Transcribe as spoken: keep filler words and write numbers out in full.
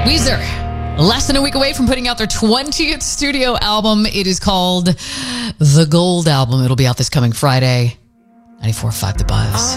Weezer, less than a week away from putting out their twentieth studio album. It is called The Gold Album. It'll be out this coming Friday. ninety-four point five The Buzz.